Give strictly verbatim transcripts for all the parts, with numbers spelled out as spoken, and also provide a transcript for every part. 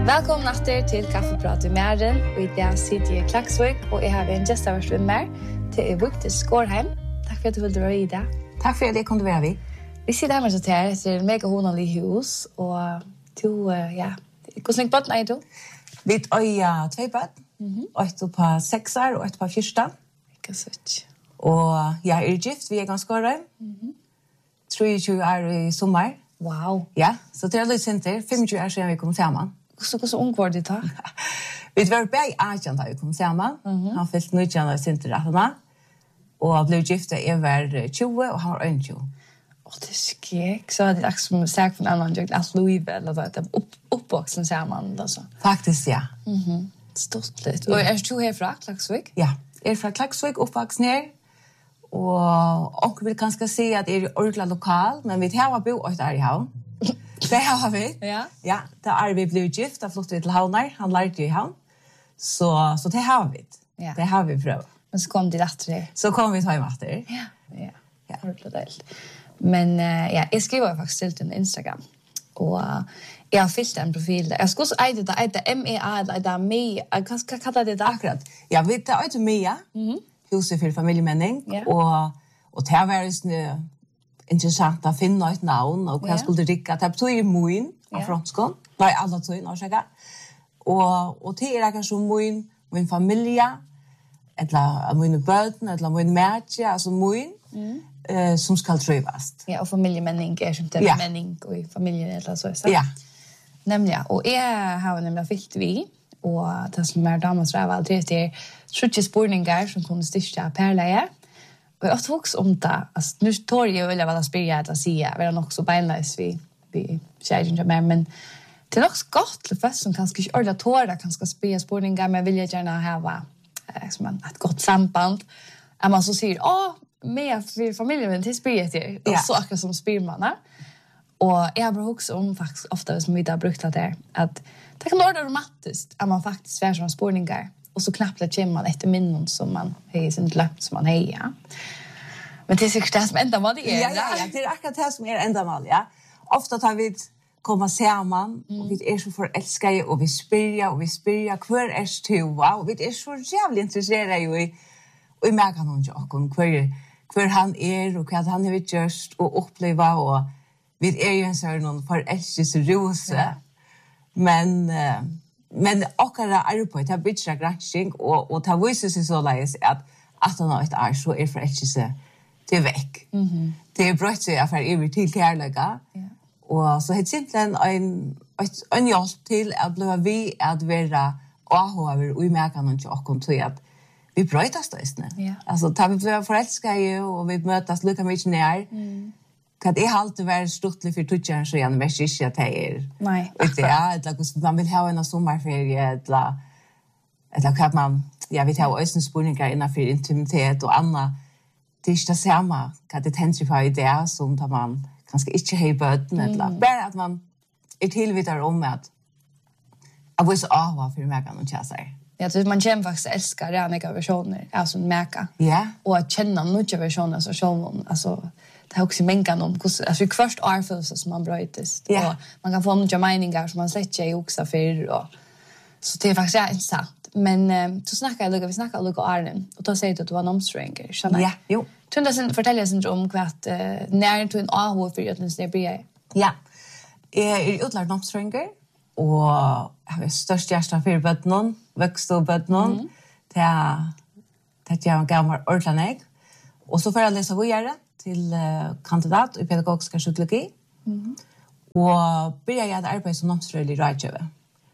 Velkommen etter til Kaffeprat i Mæren, og i dag sitter jeg i Klaksvik, og jeg har en gjestaverst med meg til Vigdis Skårheim. Takk for at du ville være i dag. Takk for at jeg kunne være vi. Vi sitter her med oss her, det er en mega honelig hus, og du, ja, hvordan lenge bøtten er du? Vi er tve bøtten, et på seks år og et på fyrsta. Ikke søtt. Og jeg er gift, vi er ganske Skårheim. treogtjue år i sommer. Wow. Ja, så det er litt sint der, femogtjue år siden vi kom sammen. Så hur så ung var det då? Vi var bäg agent där vi kom samman. Han fyllt nitton år sen till rättarna. Och blev gifta i var tjugo och han var tjugo. Och det skrek så det är som sagt från annan jag att Louis eller det upp uppvuxen samman alltså. Faktiskt ja. Mhm. Stort lite. Och är du här från Klaksvik? Ja, är från Klaksvik uppvuxen här. Och och vill kanske säga att det är ordentligt lokal, men vi har bo ett där i havn. Det har vi. Ja. Ja, da er vi blevet gift, da flyttet vi til Havnar, han lærte jo i Havn. Så, så det har vi. Ja. Det har vi prøvet. Men så kom de etter det. Så kom vi til etter. Ja, ja. Ja, ordentlig delt. Men uh, ja, jeg skriver faktisk til din Instagram, og uh, jeg har fyllt en profil der. Jeg skal også eide det, eide M E A, eller eide M E A, hva, hva kaller det da? Akkurat. Ja, vi tar eide M E A, mm-hmm. Huset for familiemenning, ja. og, og det har vært intressant att finna ett namn och vad yeah. skulle ricka. Det betyder moin av yeah. franskon. Nej, alla tog in och säga. Och och det är kanske moin, min familj, eller mina barn, eller min mädje, alltså moin mm. eh, som ska trivas. Ja, och familjemänning är som det ja. männing och i familjen eller så så. Ja. Nämligen och jag har nämligen fyllt vi och det som är damas räva det är sjutton spårningar som kunde stifta perleje. Och jag tog också om det. Alltså, nu tar jag väl att spela att säga. Vi har nog så beinleis vi, vi säger inte mer. Men det är nog gott till fest som kanske inte ordentligt tåra kanske spela spårningar. Men vill jag gärna ha liksom, ett gott samband. Att man så säger, åh, med för familjen men till spelet till. Och så akkurat som spelmanna. Och jag har också om faktiskt ofta som vi har brukt det att det kan vara romantiskt att man faktiskt svär som spårningar. Och så knappt det kommer man efter minnen som man har i sin löp som man har, ja. Men det är säkert det som enda mal det är. Ja, ja, ja, det är akkurat det som är enda mal, ja. Ofta tar vi komma samman mm. och vi är så förälskade och vi spyrja och vi spyrja kvar är du, wow, vi är så jävligt intresserade i och i märka någon jag kvar kvar han är och vad han har gjort och uppleva och vi är ju en sån någon förälskelse ja. Men uh, men akkurat arbeid, det er bitte gransking, og, og det viser seg så leis at at han har et år, så er forelskelse til vekk. Mm-hmm. Det er brøtt seg at jeg er til kærligga. Yeah. Og så er det simpelthen en, en hjelp til at bli vi at være avhåver og imerke noen til åkken til at vi brøytes det. Yeah. Altså, da vi blir forelskede, og vi møtes lykke mye nær, mm. Kan det alltid vara struttligt för tutjan så jag vet inte att det är. Nej. Det är eller man vill ha en sommarferie eller eller kan man jag vet ha ösensspårningar innan för intimitet och andra det är inte samma kan det tänka på det som där man kanske inte har böden eller bara att man är tillvitar om att jag vill så aha för mig kan inte säga. Ja, så man känner faktiskt älskar det andra versioner alltså märka. Ja. Och att känna nya versioner så själv alltså det har också mänkan om hur alltså i först arfelse som man brötes yeah. och man kan få nya meningar som man släcker i också för och så det är faktiskt ja, intressant men um, så snackar jag lugga vi snackar lugga Arnen och då säger du att du var nomstranger så nej. Ja, jo. Tunda sen fortälja sen om kvart uh, när du en A H för att den snär bli. Ja. Jag är utlärt nomstranger och jag har störst hjärta för bötnon, växt och bötnon mm. till att jag gammal ordentlig och så får jag läsa vidare till uh, kandidat i pedagogisk psykologi. Mm. Och började jag att arbeta som nomströjlig i Rajköve.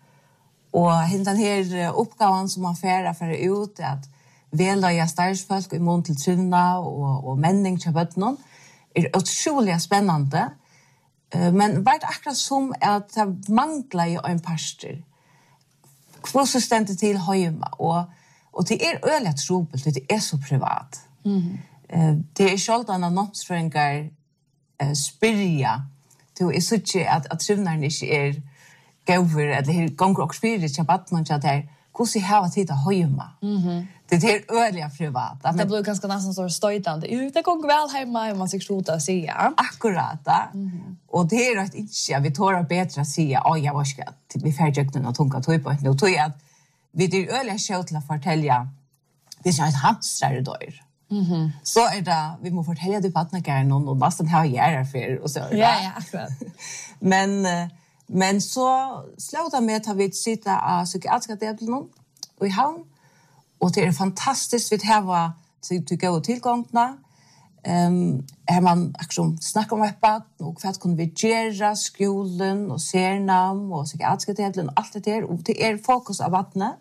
Och den här uppgaven som man får för ut är att välja starsfolk i mån till trunna och, och männing till bötnon är otroligt spännande. Uh, men bara akkurat som att det manglar ju en pastor. Kvossistenter till hemma och, och det är öliga trobelt, det är så privat. Mm. Uh, det är självdana nomstringar uh, spyrja till är så att att trunnar inte är gåver eller gånger och spyrir till vattnet att det hur ser här att titta hemma. Mhm. Det är öliga privat. Det blir ganska nästan så stöjtande. Det går väl hemma man ska skjuta sig. Akkurat. Mm. Och det är rätt inte vi tar bättre att säga oj jag var ska vi färdigna och tunga tog på nu tog jag vi det öliga show till att fortälja det är ett hamstrar då. Mhm. Så är det vi måste fortälja det partnern någon och nästan här gör för och så. Ja ja akkurat. Men men så slutar med att vi sitta och psykiatriska delen och i havn. Och det är fantastiskt vi har till till gå tillgångna. Ehm är man aktion snackar om öppet och för att kunna vi göra skolan och sernam och psykiatriska delen och allt det där och det är fokus av vattnet.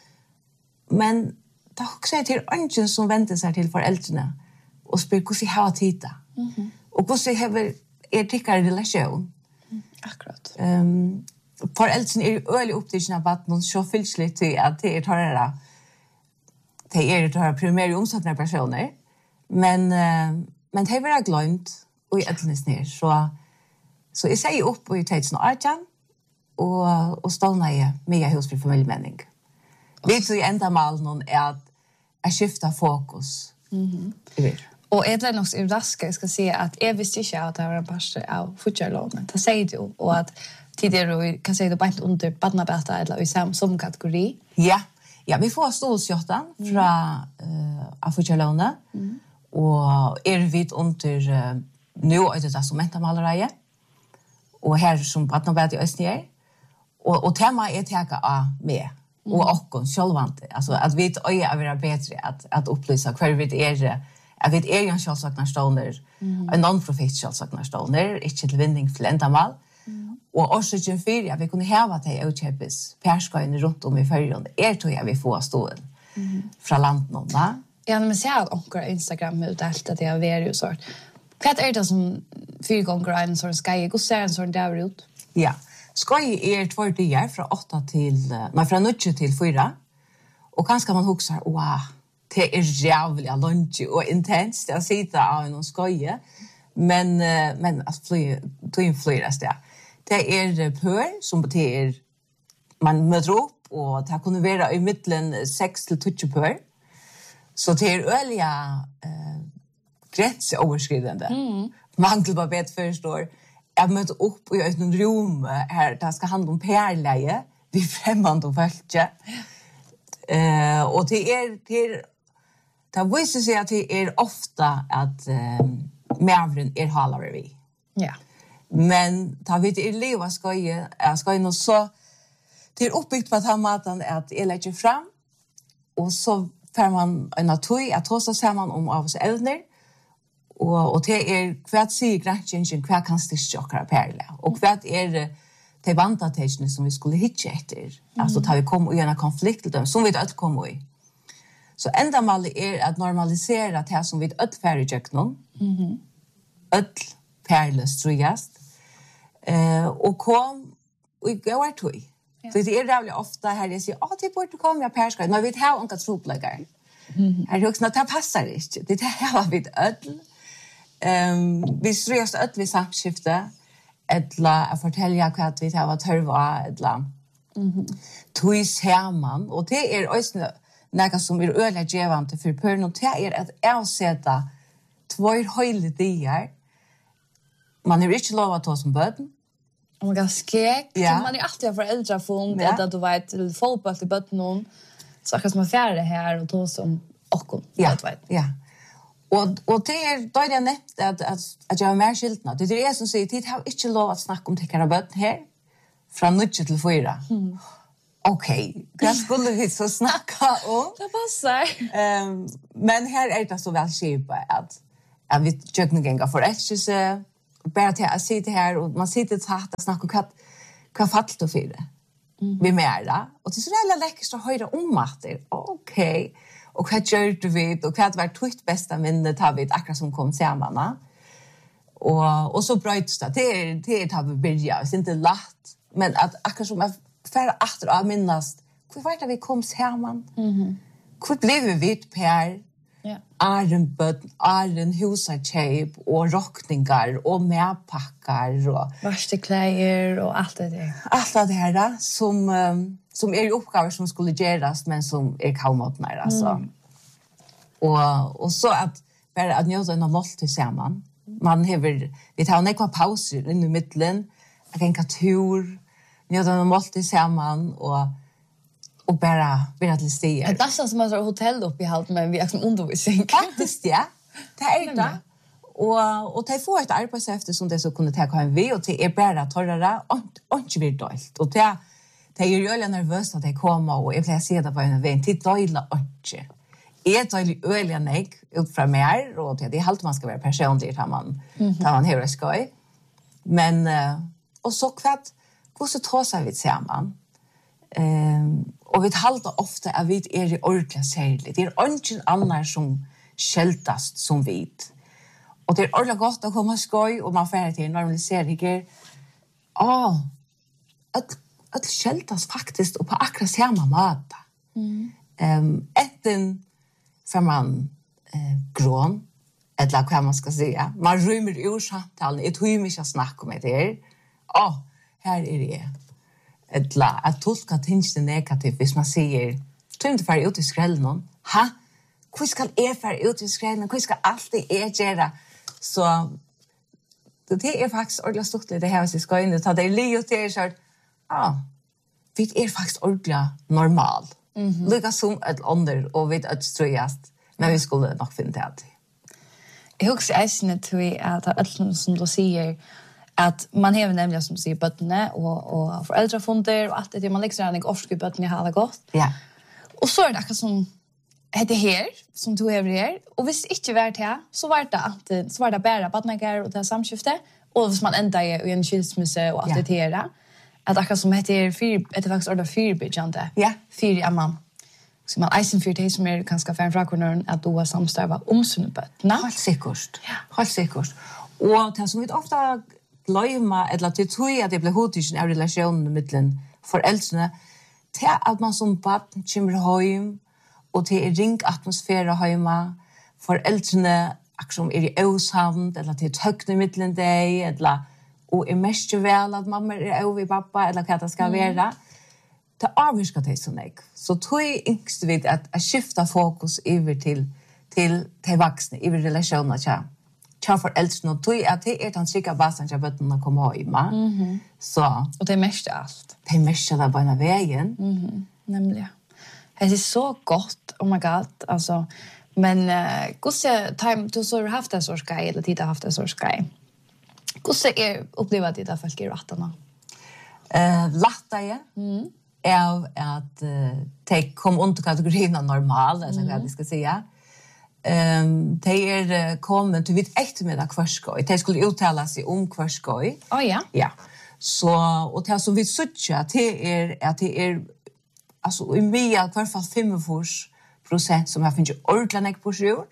Men det också är till ungen som väntar sig till föräldrarna och spyr hur sig ha titta. Mhm. Och hur sig har är tycker relation. Akkurat. Ehm föräldrarna är öliga upptagna av vattnet så fylsligt till att det är torra det är det här primära omsatta personer men uh, men det var glömt och i äldnes ner så så jag säger upp och i tiden arjan och och ståna i mega hus för familjemänning. Det så ända mal någon är att att skifta fokus. Mhm. Mm och är det nog i raska ska se att är visst inte att det var en pastor av futjarlånen. Det säger du och att tidigare kan säga det bara inte under barnabeta eller i sam som kategori. Ja. Ja, vi får stålskjortan mm. från uh, Afrojalona mm. och är vid under uh, nu är det som mentalmalereie och här som barnabeta i Östnier och och tema är täcka a med mm. och också självant alltså att vi är vara bättre att att upplysa kvar vi är att vi är en självsaknarstoner mm. en non-profit självsaknarstoner inte till vinning till ändamål. Og årsøkjen fyr, ja, vi kunne heva til å kjøpes perskøyene rundt om i førjen. Er tog jeg vi får ståen mm. fra landet da. Ja, men ser at onker Instagram ut alt at det er vært jo sort. Hva er det som fyr ganger er en sånn skøy? Hvordan ser en sånn der ut? Ja, skøy er två dager fra åtta til, nei, fra nødje til fyra. Og kanskje man husker, wow, det er jævlig lunsj og intenst å sitte av en skøy. Men, men altså, fly, tog flyres det. Det är pör som betyder man möter upp och det kunde vara i mitten sex till tjugo pör. Så det är öliga eh, gränsöverskridande. Mm. Man till bara vet förstår. Jag möter upp i ett rum här där ska handla om pärleje. Vi främmande och följa. Eh, och det är det är det visar sig att det är ofta att eh, mävren är halare vi. Ja. Men tar vi till leva ska ju jag ska ju så till uppbyggt på att ha maten att jag lägger fram och så får man en natur att trossa ser man om av oss äldre och och det är kvart sig granchen kvart kan stitcha och perle och kvart är det det vantagen som vi skulle hitta efter mm. alltså tar vi kom i en konflikt dem som vi inte kommer i så ända mal är att normalisera det som vi inte färdig jöknon mhm öll perle strugast Eh och kom och går till. Så det är jävligt ofta här det säger, "Åh, det borde komma jag perska." Men vi vet här onka troplagar. Mhm. Här också att det passar inte. Det här har vi öll. Ehm vi ströst öll vi samskifte ettla att fortälja vad vi har varit hörva ettla. Mhm. Tuis Herman och det är också något som är öliga gevante för pörn och det är att avsätta två hela dagar. Man är inte lov att ta som böden. Och man kan skäck. Ja. Man är alltid av föräldrafond. Ja. Att du vet, till fotboll till böden någon. Så att man färre här och ta som och. Ja, ja. Och, och det är då är det nätt att, att, att jag har mer skiltna. Det är det som säger, tid har inte lov att snacka om tyckare böden här. Från nutje till fyra. Mm. Okej, okay. Det skulle vi så snacka om. Det passar. Um, men här är det så väl skipa att, att vi köker gänga för ett bara till att sitta här och man sitter tatt och snackar om vad fallt då för det. Mm. Vi mera. Och det är så jävla läckert att höra om att det. Okej. Okay. Och vad gör du vid? Och vad var tvitt bästa minnet har vi akkurat som kom samman. Och, och så bröts det. Det är det är att vi börjar. Det är inte lätt. Men att akkurat som jag färre efter att minnas. Hur var det vi kom samman? Mm. Hur blev vi vid Per? Ja. Aren bøtten, aren husarkjeip og rockningar og medpakkar og Varstekläder och allt det där. allt det här da, som, um, som är uppgaver som skulle göras men som är kallmåttnar. Alltså. Mm. Och, och så att bara att njöta en måltid samman. Man hever, vi tar nekva pauser inn i middelen, jag kan gå tur, njöta en måltid samman och och bara vara till stiger. Det är nästan som att ha hotell uppe i halt men vi är som undervisning. Faktiskt, ja. Det är det. Och, och det får ett arbetshäfte som det så kunde ta en vi och det är bara torrare och inte blir dåligt. Och det, det är ju öliga nervöst att det kommer och jag blir se det på en väg till dåliga inte. Är dålig öliga nek ut från mig och det är allt man ska vara personlig tar man, mm-hmm. tar man hela skoj. Men, och så kvart, hur så tar sig vi samman? Um, og vi halda ofta at vi er i ordentlig særlig. Det er ingen annar som skjeltast som vi. Og det er ordentlig godt å komme skoj, og man får til normaliseringer. Åh, at, at skjeltast faktisk og på akkurat samme måte. Mm. Um, enten får man uh, grån, eller hva man skal si. Man rymmer ur samtalen, jeg tror ikke jeg snakker med det. Åh, her er det. Eller att tolka tingene negativt hvis man sier du inte fara ut i skrällen. Ha? Hur ska jag fara ut i skrällen? Hur ska alltid jag göra? Så det är faktiskt ordentligt stort det här som ska in och ta det li och det är så ja, vi är faktiskt ordentligt normal. Mm-hmm. Lika som ett under och vi är ströjast. Men vi skulle nog finna det. Jag också är till att allt som du säger att man har nämligen som säger bötterna och och föräldrafonder och allt det man liksom är en orsk bötterna har det gott. Ja. Och så är det akkurat som det här som du är här och visst inte värt här så var det att så var det bara badnagar och det samskifte och hvis man ända i en skilsmässa och allt det här att akkurat som heter fyr det faktiskt ordet fyrbyggjande. Ja, fyr i amman. Så man eisen fyr det som är ganska färn frakornören att då samstarva om sina bötterna. Helt sikkert. Ja. Helt sikkert. Och det som vi ofta glömma eller att det tror jag det blir hotigt i relationen mellan föräldrarna till att man som barn kommer hem och till en ring atmosfär hemma föräldrarna som är i oshavn eller till högt i mitten dig eller och är mest väl att mamma är över pappa eller vad det ska vara det avviskar det så mycket så tror jag inte vid att, att skifta fokus över till till till vuxna i relationen tja tja föräldrarna och tror att det är den trygga basen jag vet att komma hem. Mm-hmm. Så och det är mest allt. Det är mest där på en vägen. Mhm. Nämligen. Det är så gott. Oh my god. Alltså men uh, hur time du så har haft det så ska eller tid har haft det så ska. Hur är uppleva det där folk i rattarna? Eh uh, latta ja. Mm. Är att uh, te kom under kategorin normal, alltså vad vi ska säga. Ehm um, de är kommit till vid eftermiddag kvarskoj. De skulle uttala sig om kvarskoj. Oh ja. Ja. Så och det som vi söker till är att det är alltså i mer i alla fall fem procent som har funnit ordentligt på sjur.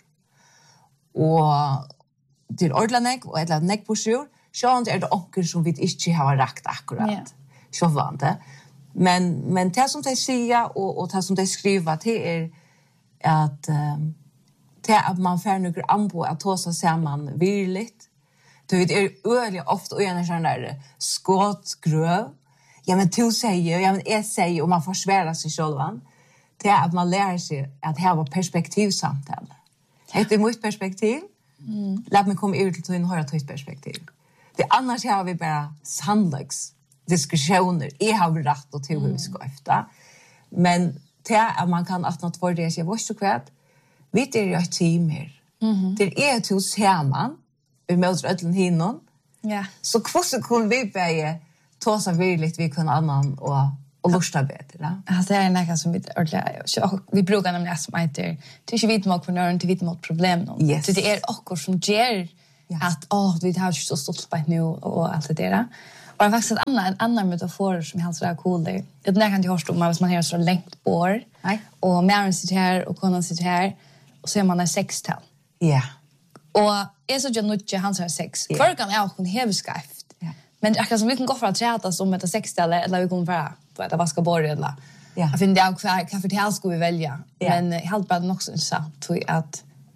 Och till ordentligt och ett neck på sjur. Så är det onkel som vi inte har rakt akkurat. Yeah. Så var det. Men men det som de säger och och det som de skriver till är att um, det att man får några anbo att ta sig samman virligt. Du vet, är öliga ofta och gärna sån där skottgröv. Ja, men du säger, ja, men jag säger, och man får svära sig själva. Det är att man lär sig att ha perspektivsamtal. Det är mitt perspektiv. Mm. Låt mig komma ut till en höra till perspektiv. Det annars har vi bara sannoliks diskussioner. Jag har rätt och till hur vi ska efter. Men det är att man kan att något för det sig vad så kvart. Vi är ju ett team här. Mm-hmm. Det är till samman. Vi möter ödlen hinnon. Ja. Så hur kunde vi börja ta sig virkligt vi kunde annan och och lusta bättre. Ja, det är något som vi ordentligt vi brukar nämligen som heter det är inte vitt mot för inte vitt mot problem någon. Yes. Så det är också som ger yes. att åh vi har ju så stolt på nu och allt det där. Och det faktiskt en annan en annan metafor som helt så där cool det. Det när kan du höra om man har så långt bord. Nej. Och männen sitter här och konan sitter här och så är man en sextal. Ja. Yeah. Och är så jag nutje hans har sex. Yeah. För kan jag hon häver skaft. Yeah. Men jag kan som vi kan gå för att träta som ett sextal eller vi kommer för att vaska bord eller. Ja. Jag finner jag kvar kaffe till skulle vi välja. Yeah. Men helt bara nog så sant att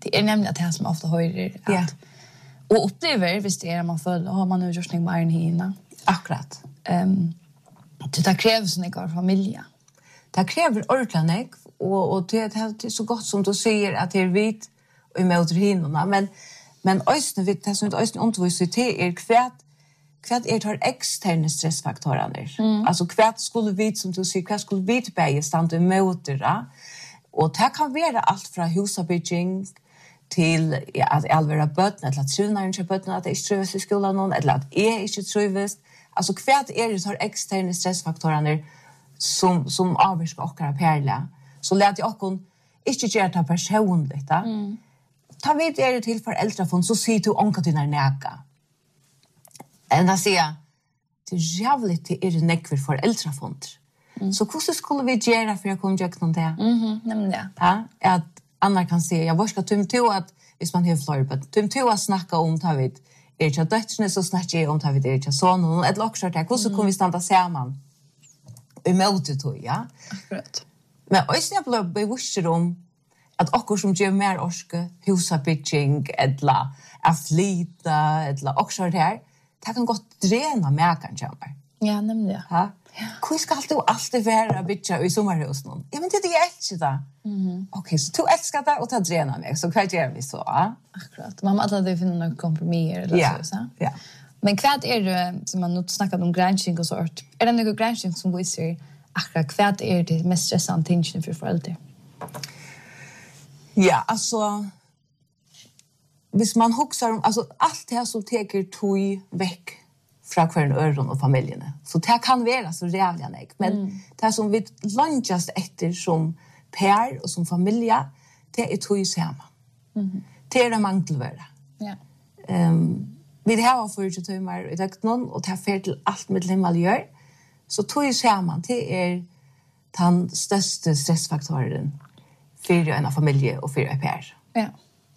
det är nämligen det som ofta höjer att Ja. och upplever visst det är man följer har man nu just något mer än hina. Akkurat. Ehm det där krävs en god familj. Det kräver ordentligt och och det är så gott som du säger att det är vit och emot hinnorna men men ösnen vet det som inte ösnen undervisar till är kvärt kvärt är tar externa stressfaktorer. Mm. Alltså kvärt skulle vi som du säger kvärt skulle vi bäge stanna emot det. Och det kan vara allt från husabygging till ja, att allvera bötna eller att trivna inte bötna att det inte trivs i skolan någon eller att är inte trivs. Alltså kvärt är det tar externa stressfaktorer som som avviskar och perla. Så lät jag också inte göra det personligt. Mm. Ta vid är det till föräldrafond så ser du onka dina näka. Ända säga det är jävligt det är det nekver föräldrafond. Mm. Så hur skulle vi göra för att komma jag någon där? Mhm, nämligen det. Ja, att Anna kan säga jag ska tum till att hvis man har flöjt tum till att snacka om ta vid är det döttrarna så snackar jag om ta vid det är så någon ett lockshort där hur så kommer vi stanna samman. Emot det då, ja. Akkurat. Men också jag blev bevisst om att också som ger mer orske husabygging eller afflita eller också det här det kan gott drena mer kanske. Ja, nämligen. Ja. Hur ska du alltid vara bitcha i sommarhus någon? Ja men det är inte det. Mhm. Okej, så du älskar det och ta drena mig så vad gör vi så? Ja? Akkurat. Man måste alltid finna några kompromisser eller ja. så så. Ja. Men vad är det som man nu snackar om granskning och sånt? Är det någon granskning som visar akkurat vad är det mest stressande tingen för föräldrar? Ja, alltså hvis man huxar om alltså allt det här som tar tog väck från kvar öron och familjen. Så det kan vara så jävla nek, men mm. det som vi lunchast efter som par och som familj, det är tog samman. Mhm. Det är det mangelvärda. Ja. Ehm um, vi har för att timmar i dagen och ta för till allt med limal gör. Så tog samman det är den största stressfaktorn för en familj och för ett par. Ja.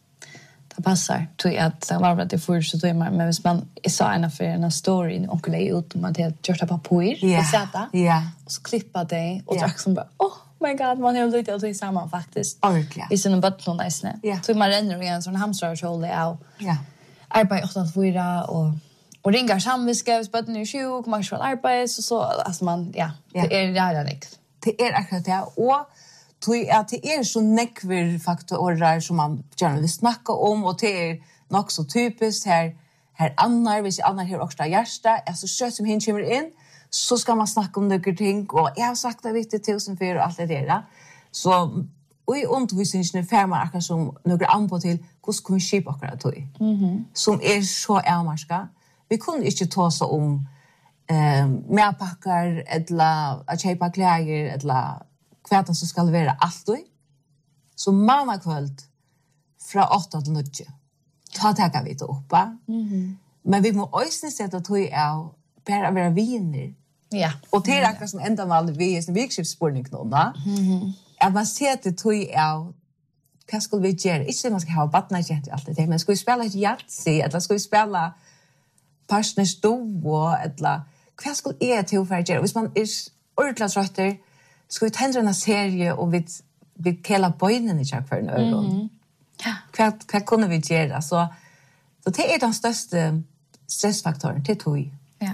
Det passar till att det var det för så timmar men hvis man är så en för en story och lägga ut om att det gjort på poir och sätta. Ja. Och så klippa det och yeah. som bara oh my god man har lite att samman faktiskt. Orkla. Visst en button nice nä. Så man ränner igen sån hamsterhål det av. Ja. Arbete åt att fyra och och ringar samviskevs button i sjuk man ska arbeta så så alltså man ja det är det där liksom. Det är akkurat det och tror att det är så nekver faktorer som man gärna vill snacka om och det är nog så typiskt här här annar hvis annar har också hjärta alltså så som hin kommer in så ska man snacka om några ting och jag har sagt det vet det tusen för allt det där så och i undervisningen färmar akkurat som några anpå till hur ska vi skipa akkurat då mhm som är så ärmarska vi kunde inte ta så om eh mer packar eller att köpa kläder eller kväta så ska det vara allt då. Så mamma kväll från åtta till nio. Ta tacka vi då uppa. Mhm. Men vi måste också sätta tog är bara vara vänner. Ja. Och det är akkurat som ända mal vi är en vikskipsspårning då, va? Mhm. Att man ser att det tog är vad ska vi göra? Inte man ska ha barna jätte allt det men ska vi spela ett Yatzy eller ska vi spela Partners då eller vad ska är till för att göra? Hvis man är ordentligt trött ska vi tända en serie och vi vi kalla bönen i chack för en ögon. Mm. Ja. Vad vad kunde vi göra så så det är den största stressfaktorn till tog. Ja.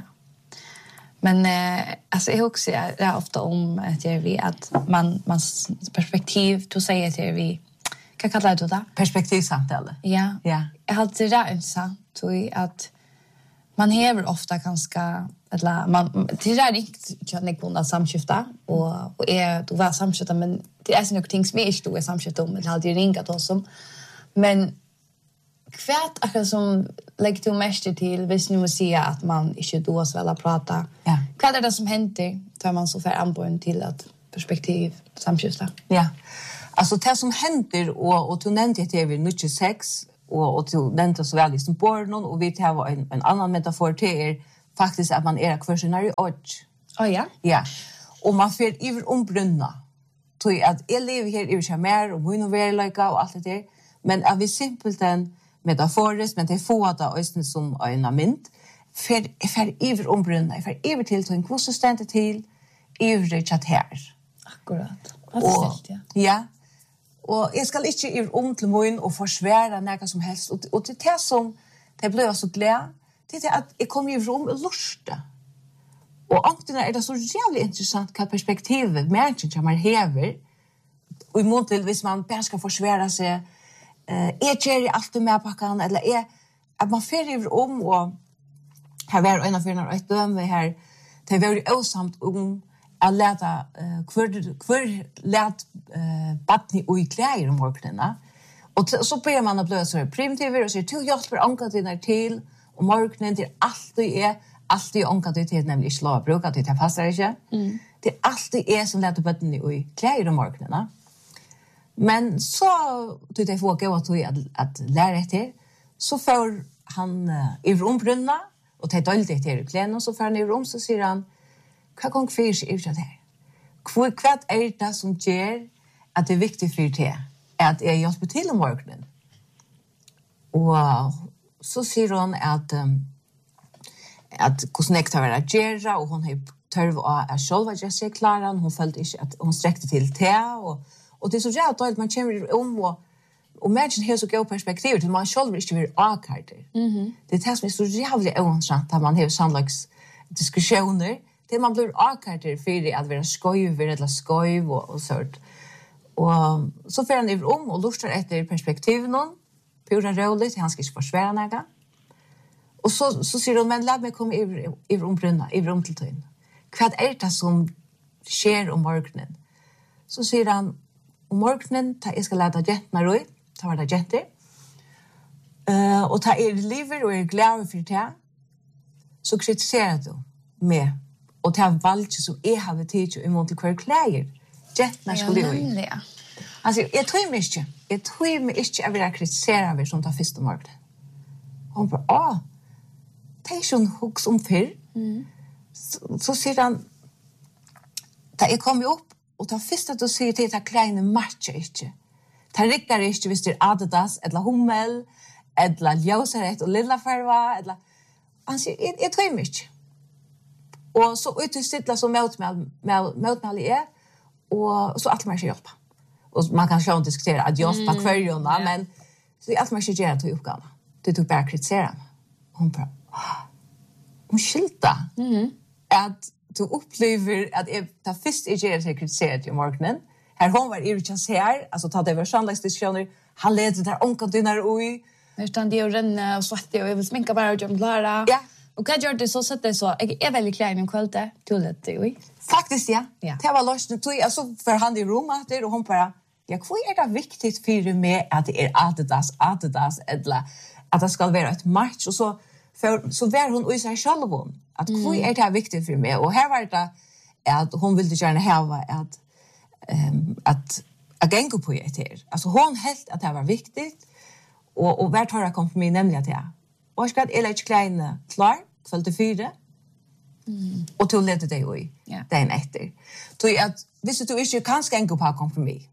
Men eh alltså jag också det är ofta om att jag vet att man man perspektiv du säger till vi kan kalla det då perspektivsamtal. Ja. Ja. Jag har det där så tror att man häver ofta ganska eller man det är inte jag inte kunna samskifta och och är då var samskifta men det är så några ting som är inte då är samskifta om eller hade ringat oss som men kvärt akkurat som lägger till mest till hvis nu måste säga att man inte då så väl prata. Ja. Vad är det som händer tar man så för anbörden till att perspektiv samskifta. Ja. Alltså det som händer och och du nämnde det vi nu sex och och du nämnde så väl som barn och vi tar en en annan metafor till er faktiskt att man är kvarsionär i odds. Oh ja. Ja. Och man får över ombrunna. Så att jag lever här i Chamar och min verklighet och allt det där. Men är vi simpelt en metaforiskt men det får det ösnen som en mynt för för över ombrunna för över till en konsistent till över det chat här. Akkurat. Vad är det? Ja. Og jeg skal ikke i om til min og forsvære noe som helst. Og, og til det som det ble jeg så glad, det er at jeg kom i rom og lurte. Og ångtene er det så jævlig interessant hva perspektivet mennesken som man hever, og i mån til hvis man bare skal forsvære seg, uh, jeg gjør alltid med pakken, eller jeg, at man fer om, og her var en av fyrene og et døme her, det var jo også om att läta kvar kvar lät badni och i kläder om morgnarna. Och så börjar man att bli så primitiv och så till hjälper anka till när till och morgonen till alltid är alltid anka till nämligen slå brukar till det passar inte. Mm. Det är alltid är som läta badni och i kläder om morgnarna. Men så tog jag få gå att att lära det så får han i rumbrunna och ta dåligt det i kläderna så får han i rum så säger han hva gong fyrir seg ut av det? Hva er det som gjør at det er viktig for det? At jeg hjelper til om morgenen. Og så sier hun at, um, at hvordan jeg tar være å gjøre, og hun har tørv av at selv at jeg ser klaren, hun følte ikke at hun strekte til det, og, og det er så jævlig dårlig, man kommer om, og, og mennesken har så gode perspektiver, til man selv ikke vil avkarter. Mm-hmm. Det er det som er så jævlig øvensrant, at man har sannlags diskussioner, det man blir avkarter for at være skøyver eller skøyv og, og sånt. Og så får han over om og lurer etter perspektivet noen, pura roligt, han skal ikke forsvære noe. Og så, så sier hun, men la meg komme over, over om brunna, over om til tøyen. Hva er det som skjer om morgenen? Så sier han, om morgenen, ta jeg skal lade jentene røy, ta var det jenter, uh, og ta er liver og er glad for det, så kritiserer du med og det er valget som jeg har tid til imot til hver klæger. Jentene skulle jo i. Ja, altså, jeg tror meg ikke. Jeg tror meg ikke jeg vil kritisere meg som tar først om morgenen. Og hun bare, å, det er ikke en hugg som før. Mm. Så, så sier han, da jeg kom opp, og tar først at du sier til at klærne matcher ikke. Det rikker ikke hvis det er Adidas, eller Hummel, eller Ljøseret og Lillafarva, eller... Han sier, jeg, jeg tror meg ikke. Og så ut til stilla som møtmæl er, og så alt man ikke hjelper. Og man kan sjå diskutere at hjelpa mm. kvarjona, yeah. Men så alt man ikke gjør til oppgave. Det tog bare kritisere ham. Hun bare, hun skilta mm. at du opplever at jeg, det første jeg gjør til kritisere til morgenen, her hun var irriterende her, altså ta det var sannlagsdiskusjoner, han leder der omkantinner ui. Jeg stand de og renne og svette, og jeg vil sminke bare og gjøre klare. Ja. Og hva gjør det så sett det så? Jeg er veldig klein i kvalitet til det, jo. Faktisk, ja. ja. Det var løsning. Så får han i rommet der, og hun bare, ja, hva er det viktig for meg at det er Adidas, Adidas, eller at det skal være et match? Og så, for, så var hun i seg selv om, at hva er det viktig for meg? Og her var det at hun ville gjerne heve at, um, at jeg ganger på det her. Altså, hun helt at det var viktig, og, og hver tar jeg kom for meg nemlig at jeg. Og jeg skal jeg ikke kleine klar, kveld til fire, mm. og til å lede deg i yeah. dagen etter. Så at hvis du ikke kan skjenke på kompromiss,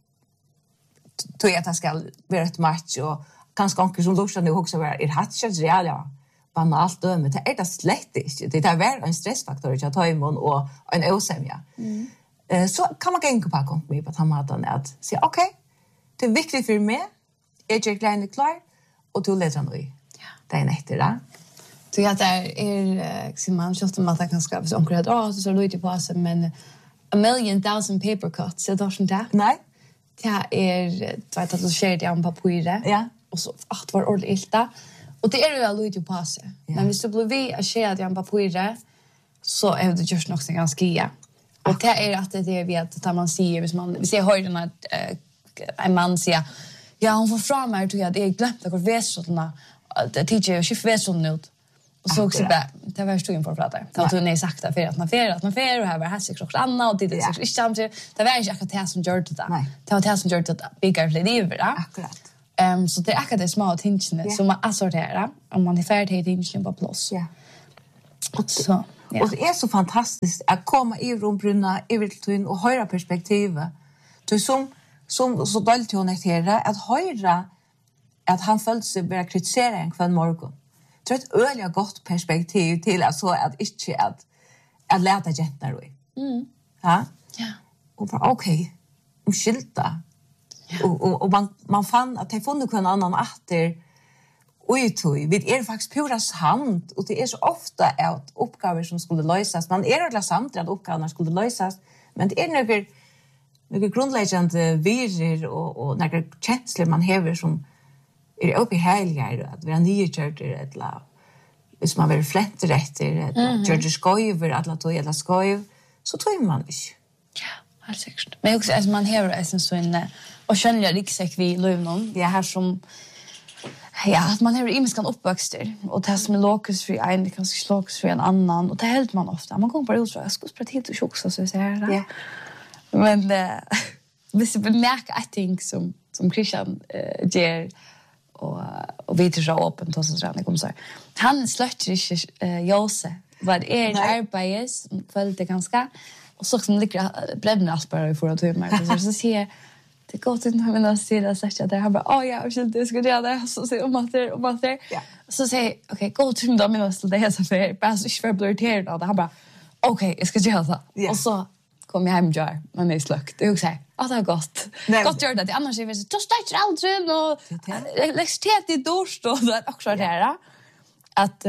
så at det skal være et match, og kanskje anker som lukser nå også være, er hatt ikke real, ja, banalt døme, det er det slett ikke. Det er vært en stressfaktor, ikke ta imun, og en åsemja. Mm. Uh, så kan man skjenke på kompromiss på den måten, at si, ok, det er viktig for meg, jeg er kleine klar, og til å lede deg i. dagen etter, da. Så ja, det er, sier man, kjøtt om at det kan skapes omkring, å, så så lydde på seg, men a million thousand paper cuts, er det ikke det? Nei. Det er, du vet at du skjer det om papiret, ja. Og så at var ordentlig ilt da. Og det er jo lydde på seg. Ja. Men hvis du blir ved å skjer det om papiret, så er det just nok ganske ja. Og det er at det er vi at det man sier, hvis, man, hvis jeg hører den at uh, en mann sier, ja, hun får fra meg til at jeg glemte hvor vesåttene, det tycker jag skift vet sån ut. Och så också bara det var stod inför prata. Det var nej sagt för att man fer att man fer och här var här sex och Anna och det det sex inte samtidigt. Det var inte akkurat det som gjorde det. Det var det som gjorde det bigger för livet, va? Akkurat. Ehm så det är akkurat det små tingene som man assorterar om man är färdig till ingen på plats. Ja. Och så ja. Och det är så fantastiskt att komma i rumbrunna i viltun och höra perspektivet. Du som som så dåligt hon är att höra at han følte seg bare kritisere en kvann morgen. Det er et øyelig godt perspektiv til at så at ikke at at lete jentene roi. Mm. Ja? Ja. Og bare, ok, om skilta. Och och och man man fann att det funnit någon annan åter. Oj toj, vi är faktiskt pura sant och det är så ofta att uppgifter som skulle lösas. Man är alla samt att uppgifterna skulle lösas, men det är några några grundläggande virr och och några känslor man har som är uppe i helgar att vi har nya kört ett la. Hvis man vill flätta rätt eller George Skoiver alla tog eller Skoiv så tror man inte. Ja, helt säkert. Men också alltså man har en så en och skönja ryggsäck vi lövnon. Det är här som ja, att man har imiskan uppväxter och det som är lokus för en det kanske lokus för en annan och det helt man ofta. Man kommer bara ut så jag ska spela helt och tjoxa så säger det. Ja. Men eh hvis du märker att ting som som Christian eh ger och och vi tror så öppet och så där det kommer så. Han släcker inte eh Jose vad är det arbetes för det ganska och så som ligger bredden aspar för att höra så så ser det går inte när man ser det så att det har bara åh ja, jag skulle det skulle göra det så så om att det om att det så säger okej gå till dem men så det är så för bara så för blurred då det har bara okej jag ska göra det och så kom jag hem jar men det är släckt det är också att det har gått gott gör det annars är det så just det aldrig och elektricitet i dorst och det också där att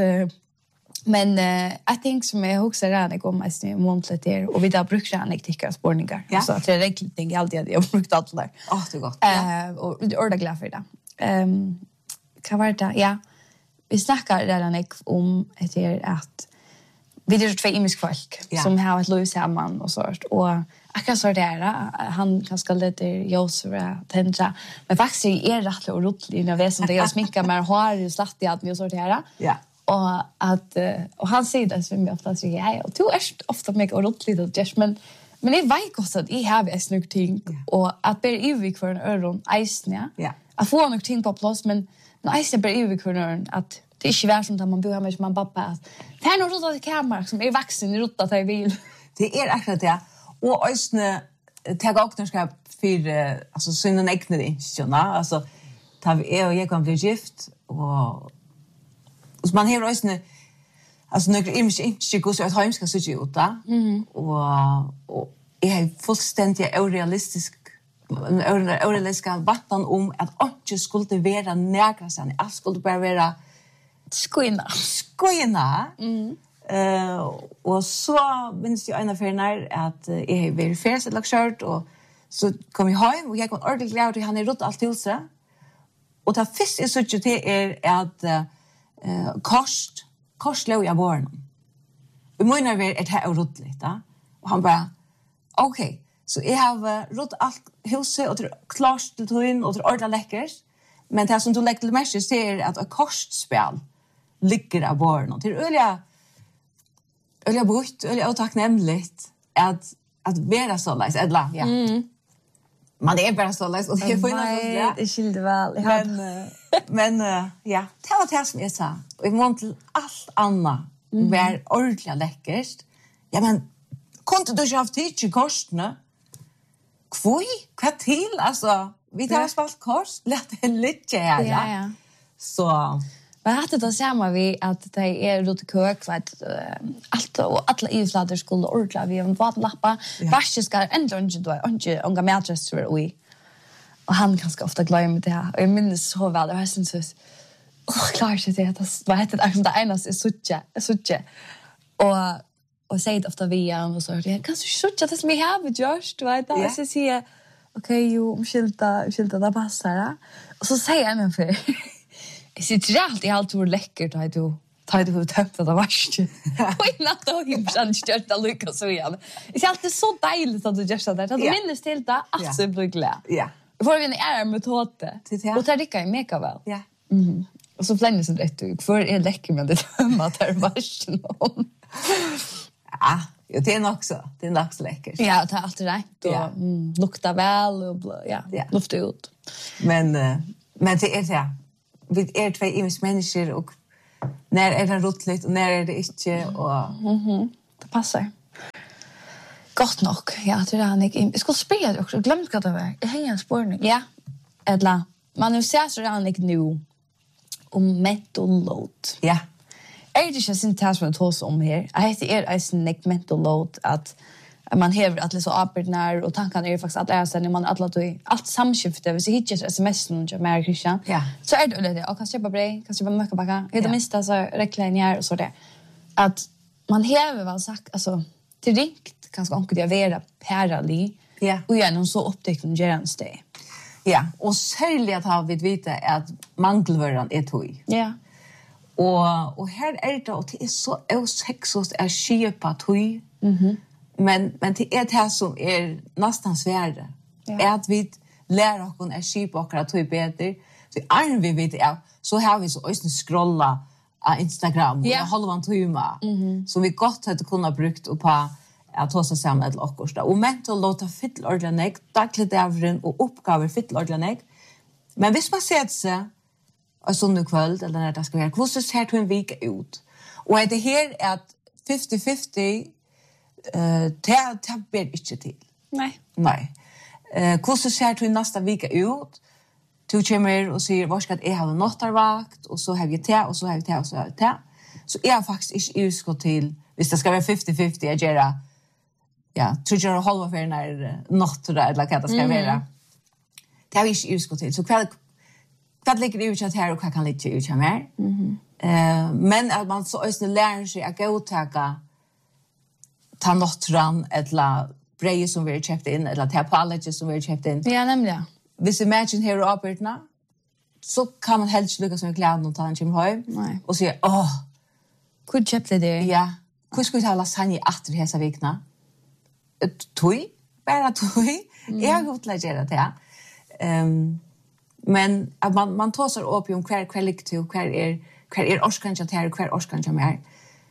men uh, I think som jag också redan går mest i måntligt där och vi där brukar jag inte tycka spårningar ja. Så att det är riktigt ting alltid jag brukt allt där. Åh det är gott. Eh uh, och det är ordentligt glad för det. Ehm um, kan vara det ja. Vi snackar redan ek om ett är att vi är två imisk folk ja. Som har ett lus hemman och sårt och akkurat så där han kan ska lite Josef tänka men faktiskt är rätt och roligt när vi som det är sminka med hår och slatt i att vi så där. Ja. Och att och han säger det som jag ofta säger ja och du är ofta mycket ordentligt och just men men det vet också att I har ett snyggt ting och att ber evig för en öron isen ja. Att få något ting på plats men när isen ber evig för en öron att det är inte värst som man bor hemma med man pappa att det är nog rotat i kameran som är vuxen rotat sig vill. Det är akkurat det. Och ösne ta också för alltså synen äckne inte alltså tar vi är och jag kan bli gift och så man har också alltså några image inte går så att hem ska se ut där. Mhm. Och och är fullständigt orealistisk orealistisk vatten om att inte skulle vara nära sen. Allt skulle bara vara skoina. Skoina. Mhm. Eh och så minns jag en affär när att jag är väldigt färs ett lagshirt och så kom jag hem och jag kom ordentligt glad att han är rott allt huset. Och ta fisk är så det är att eh kost kost låg jag barn. Vi menar väl ett här rottligt va och han bara okej okay, så jag har rott allt huset och klart till tun och ordla läckers men det som du lägger till mest ser att ett kostspel ligger av barn och till öliga öliga brukt öliga och tacknämligt att att vara så läs edla ja mm. Man är bara så läs och det är för något ja det skilde väl men men uh, ja det var det som jag sa och vi måste allt annat mm. vara ordentligt läckert ja men kunde du ju ha tid i kostnaden kvoi vad till alltså vi tar spalt kost lät det lite här ja ja så men hade det samma vi att det är rot kök för att allt och alla islader skulle ordla vi en vattenlappa vaska ska ändå inte då inte unga mattress för vi och han ganska ofta glömmer det och jag minns så väl det var sen så åh klart det det var heter det det ena är sucha sucha och och säger ofta vi och så det kanske sucha det som vi har just du vet då så säger okej jo om skilta skilta där passar och så säger han för jag sitter alltid allt hur läckert att du tar du tömt det vart. Och natt och himsan stört det lyckas så igen. Det är alltid så dejligt att du gör så där. Att du minns till det att så blir glad. Ja. För vi är med tåte. Och det rycker ju mega väl. Ja. Mhm. Och så flänner så rätt ut för är läcker men det tömma där vart någon. Ja, det är nog så. Det är nog så läckert. Ja, det är alltid rätt och mm, luktar väl och ja, luftar ut. Men men det är det. Vi är två imisk människor och när är det rottligt och när är det inte och mhm det passar. Gott nog. Ja, det är han inte. Jag ska spela också. Glömt vad det var. Jag hänger en spårning. Ja. Edla. Man nu ser så han inte nu om mental load. Ja. Är det inte sin task med oss om här? Jag heter er en mental load att man hever att det så aperdnar och tankarna är faktiskt att lära sig när man alla då allt samskifte hvis jag hittar sms någon jag mer Christian ja. så är det det och kan köpa brev kan köpa mycket backa det mesta så reklameringar och så det att man hever väl sagt alltså till rikt kanske onkel det vara perali ja och jag någon så upptäckt en gerans det ja och särskilt att ha vi vita att mangelvaran är toy ja och och här är det och det är så osexost är skipa toy mhm men men det är det här som är nästan svärre ja. Att vi lär oss att skipa och att toy bättre så är vi vet ja så har vi så ösn scrolla på Instagram ja. och halvan timme mm-hmm. Så vi gott hade kunnat brukt och på att ta sig samman ett lokkosta och mental låta fyll ordentligt dagligt davren och uppgaver fyll ordentligt men hvis man ser sig och sån kväll eller när det ska vara hur ser det en vecka ut och det här är att fifty fifty eh ta ta ber inte till nej nej eh hur ser det nästa vecka ut du kommer och säger vad ska jag ha nattarvakt och så har vi te och så har vi te och så har vi te så är jag faktiskt inte utskott till hvis det ska vara fifty fifty jag gör ja tror jag halva för när nattra eller vad det ska vara det har vi inte utskott till så kväll vad ligger det ut här och vad kan ligga ut här mer mhm eh men att man så ösn lär sig att gå tacka ta nattran eller brejer som vi har köpt in eller ta apologies som vi har köpt in ja nämligen hvis imagine hero operatorna så kan man helst lyckas som kläder och ta en chim hem och säga åh kunde köpa det ja hur ska vi ta lasagne efter hela veckan ett toy bara toy jag har lärt det där ehm men att man man tar sig upp om kvar kvalitet kvar är kvar är orskan att här kvar orskan jag mer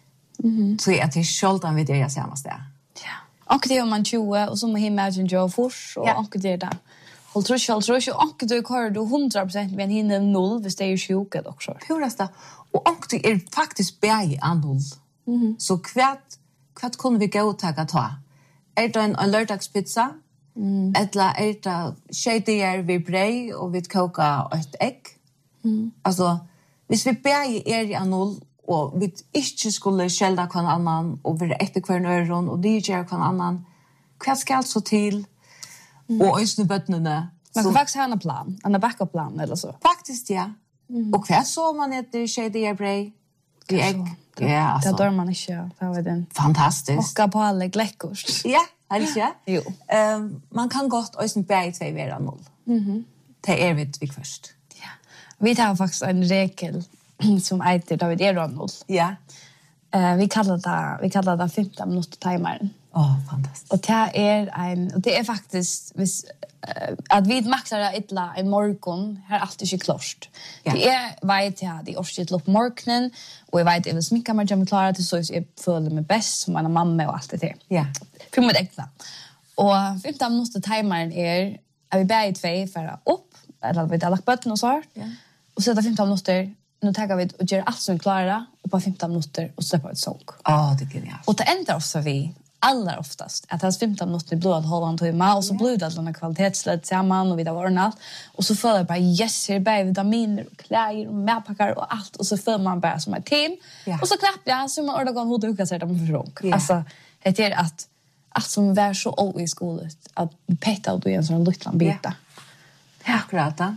mhm så att det sköldan vid det jag sämast där ja och det är man tjugo och så man imagine Joe Fors och och det där håll tror jag tror jag och du kör du hundra procent men hinner noll hvis det är sjuk eller också purast och och det är faktiskt bäj andol mhm så kvart kvart kunde vi gå och ta ta är det en lördagspizza mm. eller är det shady vi brei och vi koka ett ägg mm. alltså hvis vi bäj är i andol och vi inte skulle skälda kvar annan och vi efter kvar öron och D J kvar annan kvart ska så till mm. och ösnu bötnarna man kan faktiskt ha en plan en backup plan eller så faktiskt ja mm. och kvart så man heter shady airbrei det ägg ja alltså det dör man inte det var den fantastiskt och på alla gläckors ja alltså ja jo ehm man kan gott ösnu bäj två vara noll mhm det är vi vi först ja vi tar faktiskt en regel som heter David Eronol. Ja. Eh vi kallar det vi kallar det femton minuter timern. Åh, oh, fantastiskt. Och det är en och det är faktiskt vis uh, att vi maxar det illa en morgon här allt är ju klart. Ja. Det är vet jag det är orskit upp morgonen och jag vet det vill sminka mig jag klarar det så jag följer mig bäst som en mamma och allt det där. Ja. För mig det. Och femton minuter timern är är vi bäj två för upp eller vi har lagt button och så. Ja. Och så det femton minuter nu tar vi och gör allt som vi klarar och på femton minuter och släpper ett sång. Ja, oh, det är genialt. Och det ändrar ofta vi allra oftast att det femton minuter blir att hålla en timme och så blir det den kvalitetslöd samman och vi där var allt och så följer bara yes här bär vitaminer och kläder och medpackar och allt och så följer man bara som ett team ja. Och så klappar jag så man ordagar går hur du sig dem för råk. Ja. Alltså det är att allt som var så all i skolan att peta ut i en sån liten bita. Ja, akkurat då.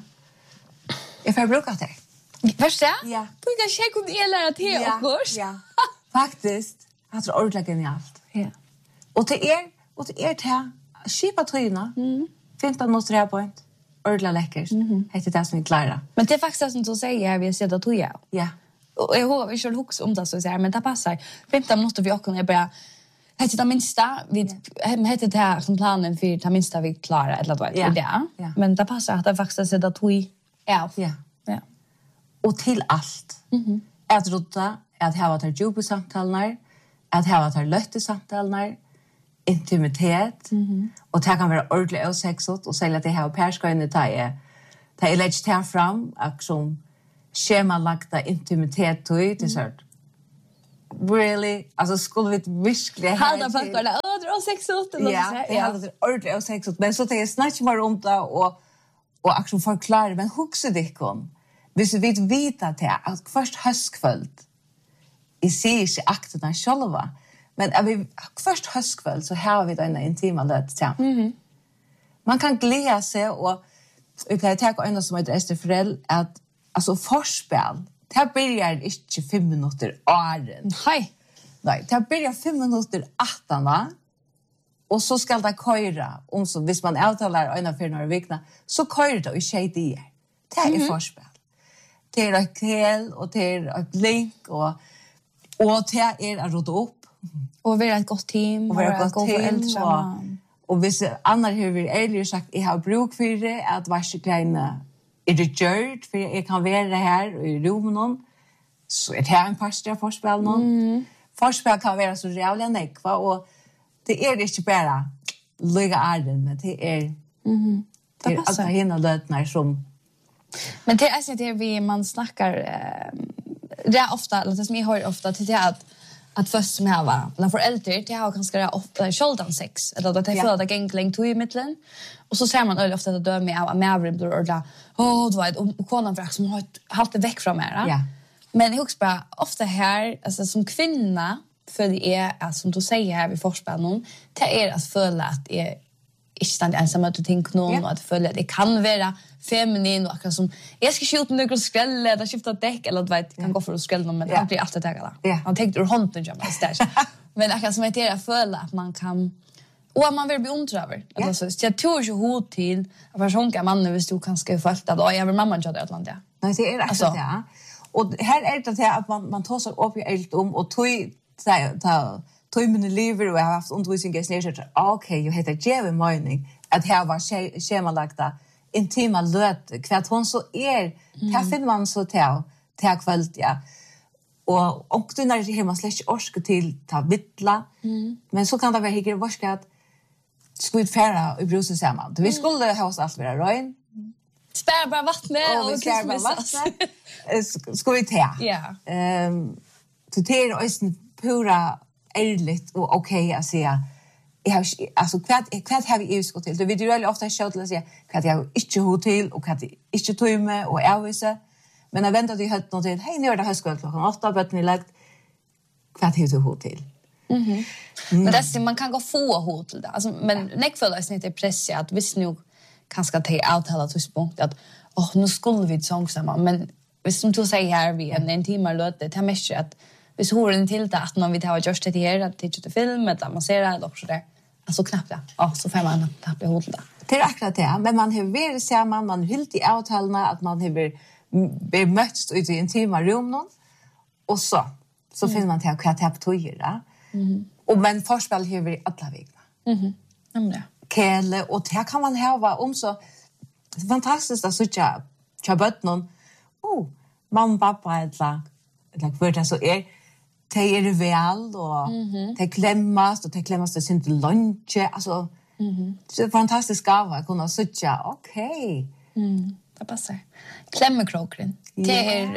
Jag får bruka det. Förstå? Ja. Du kan checka om det lära till och kurs. Ja. Faktiskt. Jag tror ordentligt genialt. Ja. Och till er, och till er till skipa tröjorna. Mm. femton minuter här point. Ordentligt läckert. Mm. Det är det som vi klarar. Men det är faktiskt som du säger här, vi har sett att du är. Ja. Och jag har inte hux om det så säger men det passar. femton minuter vi också är bara det är det minsta vi heter det här som planen för det minsta vi klarar eller vad ja. det är. Ja. Men det passar att det faktiskt är att du är. Ja. Ja. Och till allt. Mhm. Att rota, att ha att djupa samtal att ha att lätta samtal intimitet. Mhm. Och det kan vara ordentligt osexigt och säga att det här persköjande ta är ta är lätt ta fram som schemalagda intimitet och det så really alltså skulle vi virkelig halda folk där åh det är osexigt eller så här ja det är ordentligt osexigt men så det är snart mer om det och och action förklara men huxa det kom hvis vi vet att det att först höskfullt i sig inte akterna själva Men är vi först höstkväll så har vi den intima löt till. Mhm. Man kan glädja sig och vi kan ta en som heter Ester Frell att alltså förspel. Det börjar inte fem minuter åren. Hej. Nej, det börjar fem minuter åttan. Och så ska det köra om så hvis man avtalar en av för några veckor så kör det i tjej. Det är mm-hmm. förspel. Det är ett kväll och det är ett link och och det är att rota upp och vara ett gott team och vara ett gott team och och hvis andra har vi ärligt sagt jag har bruk för det att vara kleina är det gjort för jag kan vara här i rummet så är det här en pastor förspel någon. Mm. Förspel kan vara så jävla nekva och det är inte bara lyga arden, men det är mhm. Det är alla hela lötnar som men det är så det vi man snackar eh, det är ofta eller det som jag hör ofta till det att att först som jag var när föräldrar det har ganska ofta shouldern sex eller att det för att gäng längt i mitten och så ser man öl ofta att dö med av med blir ordla åh du vet och konan för som har hållit det väck från mig ja men jag också bara ofta här alltså som kvinna för det är alltså som du säger här vid förspänningen det är att följa att är inte stand ensam att tänka någon och att följa att det kan vara feminin och akkurat som jag ska skjuta några skräll eller skifta däck eller vet kan gå för att skrälla men det blir alltid det där. Han tänkte ur hånden jag mest men akkurat som att det är att följa att man kan och man vill bli ontröver alltså så jag tror ju hot till att försonka mannen hvis du kanske följt att jag vill mamma inte att landa. Nej det är akkurat det. Och här är det att man man tar sig upp i allt om och tog ta ta tog mina lever och jag har haft undervisning i snärt. Okej, jag heter Jerry Mining att här var schemalagda intima löt kvart hon så är här finner man så till till kvällt ja. Och och då när det hemma släck orska till ta vittla. Mm. Men så kan det vara hyggligt varskat skulle färra i brusen samman. Vi skulle ha oss allt vara rön. Spär bara vattnet och, och spär bara vattnet. Ska vi ta? Ja. Ehm så det är östen pura ärligt och okej okay, att säga jag har alltså kvart kvart har vi utskott till. Det vill ju väldigt ofta shout att säga kvart jag inte hotell och kvart inte tömme och ärvise. Men jag väntar till hött något till. Hej nu är det högskolan klockan åtta bötten i lagt. Kvart hur hotell. Mhm. Mm. Men det är man kan gå få hotell där. Alltså men ja. Näck för det är inte press att visst nu kanske ta avtala till punkt att åh nu skulle vi sång samman men visst som du säger här vi en en timme låt det har mycket att hvis horen till det att man vill ha just det här att titta film eller man ser det också där alltså knappt ja ja så får man tappa hodet det är akkurat det men man har väl ser man man helt i avtalna att man har be mötts ut i intima rum någon och så så mm. finner man till att jag tapp tojer mm. och men förspel har vi alla vägna mhm mm det kelle och det kan man ha om så fantastiskt att söka chabot någon oh mamma pappa eller eller för det så är det är väl och mm-hmm. det klämmas och det klämmas det syns lunch alltså mhm så fantastiskt gåva att kunna söka okej okay. mm det passar klämmekrokren det är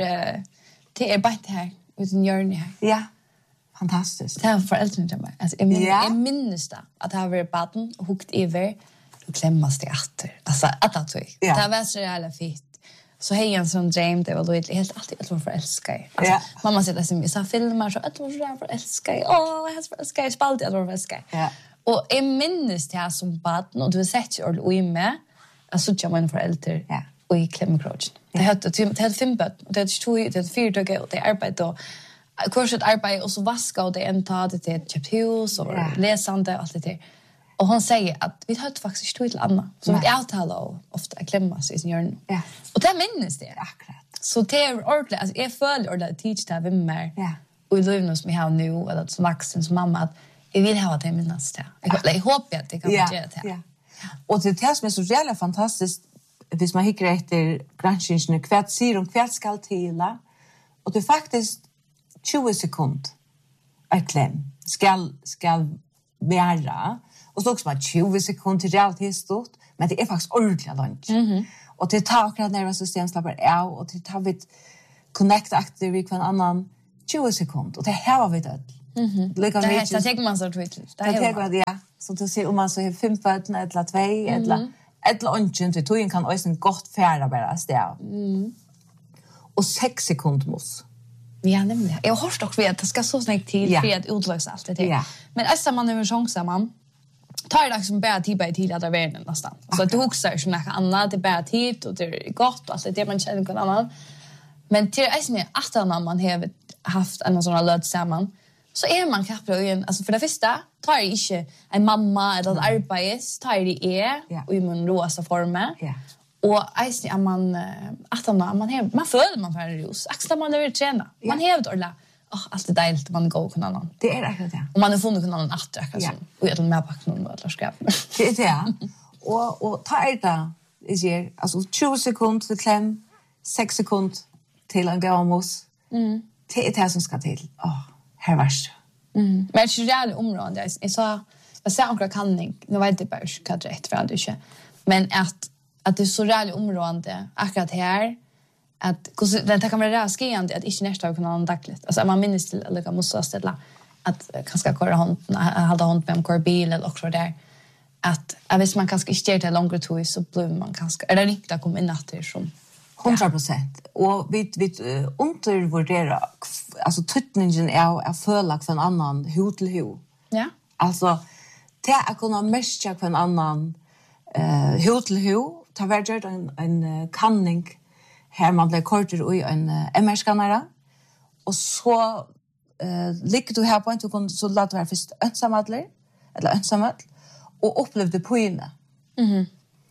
det är bara här utan hjärna här ja fantastiskt det är för äldre jag alltså jag yeah. minns det att ha varit baden och hukt över och klämmas det åter alltså att att yeah. det var så jävla fint så hej en sån dream det var då helt alltid att vara förälskad. Alltså yeah. mamma säger att vi så filmar så att vara förälskad. Åh, jag är förälskad. Jag spalt att vara förälskad. Ja. Och jag minns det här som barn och du har sett ju och i med alltså jag var en förälder. Ja. Och i klämmekrochen. Det hade det hade fem barn och det hade två det hade fyra dagar och det arbetade då kurset arbete och så vaska och det en tag det ett köpt hus och yeah. läsande allt det där. Och hon säger att vi har faktiskt två till Anna. Så vi avtalar ofta klämmas i sin hjärna. Ja. Och det minns det. Akkurat. Så det är ordentligt. Alltså jag följer ordentligt teach det vem mer. Ja. Och i livet som vi har nu eller som vuxen som mamma att jag vill ha det minnas det. Jag, jag hoppas att det kan ja. göra det. Ja. Och det är som är så jävla fantastiskt hvis man hickar efter granskningen kvart säger om kvart skall tila. Och det är faktiskt tjugo sekund ett kläm skall skall vara och så också bara tjugo sekunder till realt stort men det är faktiskt ordentligt lunch. Mhm. Och det tar akkurat nervsystemet slappar av och det tar vi connect aktivt med en annan tjugo sekunder och det här var vi det. Mhm. Det här tar man så twittligt. Det här ja. Så du ser om man så har fem fötter eller två eller eller ungen till tojen kan också en gott färra bara stäv. Mm. Och sex sekunder måste. Ja, nämligen. Jag har hört också att det ska så snägt till Ja. för att utlösa allt det till. Ja. Men efter man över chans man tar det liksom bara tid på tid att vara nästan. Så att du också är som något annat, det är bara tid och det är gott och alltså det man känner någon annan. Men till är snä att när man har haft en sån här löd samman så är man kapabel igen alltså för det första tar det inte en mamma eller ett arbete tar det är Ja. och i mun rosa former. Ja. Och eisen är man att man man har man följer man för ljus. Axlar man över träna. Man har det ordla. Åh, allt är dejligt man går kan annan. Det är akkurat det. Och man har funnit någon annan att alltså. Ja. Och jag med pack någon eller skräp. Det är det. Och och ta är det är ju alltså tjugo sekunder till kläm, sex sekunder till en gamos. Mm. Det är det som ska till. Åh, här vars. Mm. Men det är ju jävligt område. Jag sa jag sa några kanning. Nu vet jag bara vad det är för att inte. Men att att det är så jävligt område akkurat här att det kan vara raskande att inte nästa kunna ha dagligt. Alltså man minns till eller måste ställa att kanske köra hon hade hon med en korbil eller också där att jag vet man kanske inte det längre tid så blir man kanske är det riktigt att komma in natter som hundra procent. Och vi vi uh, undervärderar alltså tutningen är är förlag för en annan hud till hud. ja. Alltså det är att kunna mescha för en annan eh uh, hud till hud. Ta vart en en uh, kanning här man blir korter i en uh, M R-skannare. Och så eh uh, ligger du här på en så så låt vara först ensamadler eller ensamad och upplevde på inne. Mhm.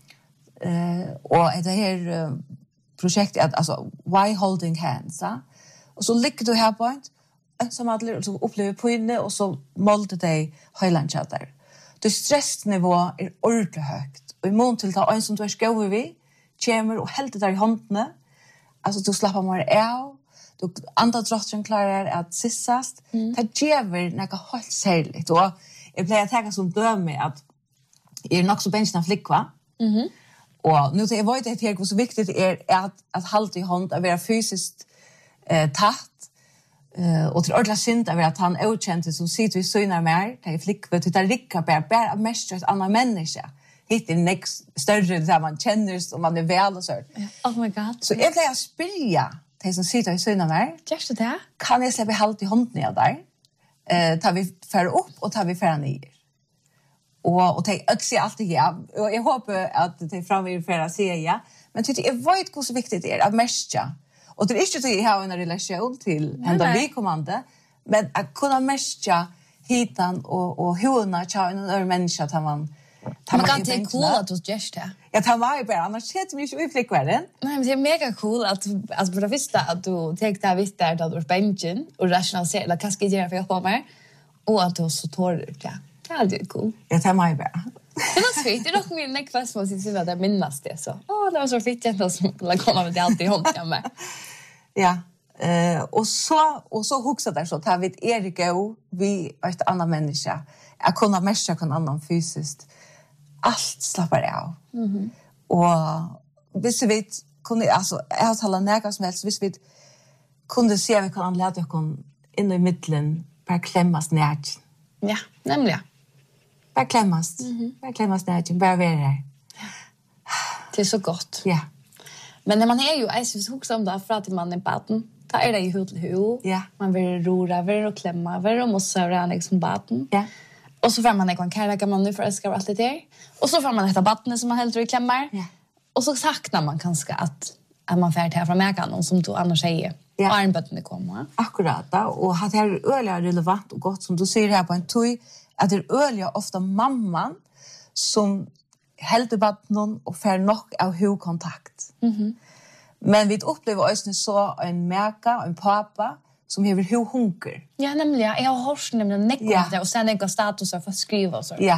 Eh och det här uh, projekt att alltså why holding hands, ja? Och så ligger du här på en ensamadler och så upplever på inne och så målde dig highlandchatter. Det stressnivå är ordentligt högt. Och i mån till ta en som du är skåver vid, kommer och helt där i håndene. Alltså du slappar mer av. Du andra drottren klarar att sissast. Mm. Det ger något helt särskilt. Och jag blir att tänka som döme att jag är nog så bänken flickva. Mhm. Och nu till jag vet det här hur så viktigt det är att att hålla i hand att vara fysiskt eh tatt. Eh och till ordla synd att vara att han okänt som sitter vid synar mer. Det är flickva till att ricka bara bara mest ett annat människa. Hit är next större där man känner och man är väl och så. Oh my god. Så jag vill spyrja de som sitter i synar mer. Just det. Kan jag släppa halt i handen ner där? Eh tar vi färra upp och tar vi färra ner. Och och tänk att se allt det ja. Och jag hoppas att det framöver färra se ja. Men tycker jag vet hur så viktigt det är att mescha. Och det är inte att ha en relation till ända vi kommande, men att kunna mescha hitan och och hona cha en annan människa att man Man kan inte cool att du just det. Jag tar mig bara annars heter mig ju flickvärden. Nej, men det är mega cool att alltså för det första att du tänkte där visst där att du är bänken och rationalisera eller kanske göra för att jobba med och att du så tår ja. Det är cool. Jag tar mig bara. Det var fint. Det är nog min nekvast som sitter så där minnas det så. Åh, det var så fint att som la komma med det alltid hånd jag med. Ja. Eh och så och så huxa där så tar vi ett Erika och vi ett annat människa. Jag kunna mescha kan annan fysiskt. Allt slappar av. Mhm. Och visst vi kunde alltså jag har talat näga som helst visst vi kunde se vi kan lära oss in i mitten bara klämmas ner. Ja, nämligen. Bara klämmas. Mm-hmm. Bara klämmas ner, bara vara där. Det är så gott. Ja. Men när man är ju är så också om det för att man är baden. Då är det ju hud till hud. Ja. Man vill rora, vill och klämma, vill och mossa och liksom baden. Ja. Och så får man en kärlek man nu för att ska allt det där. Och så får man ett vatten som man helt i klämmar. Ja. Och så saknar man kanske att att man färd här från mäkan som du annars säger. Ja. Armbötten kommer. Akkurat då och har det här öliga relevant och gott som du säger här på en toy att det öliga ofta mamman som helt vattnon och får nog av hudkontakt. Mhm. Men vi upplever också så en mäka och en pappa som har hur hunker. Ja, nämligen. Jag har hört nämligen nekva Ja. det och sen nekva statusar för att skriva och så. Ja.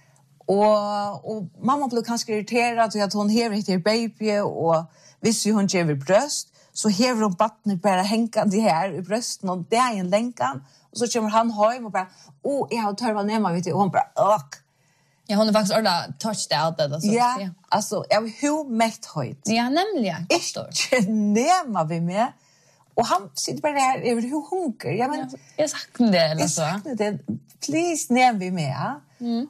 Och och mamma blev kanske irriterad att hon har ett baby och visst hon ger bröst så hever hon vattnet bara hängande här i brösten och det är en länkan och så kommer han hem och bara åh jag har törvat ner mig vet du och hon bara åk. Ja, hon har faktiskt orda touched out det så. Ja, ja. Alltså jag hur mätt höjt. Ja, nämligen. Inte nämma vi med. Och han sitter bara där över hur hunker. Ja men jag saknar det eller jag så. saknar det. Please näm vi med. Mm.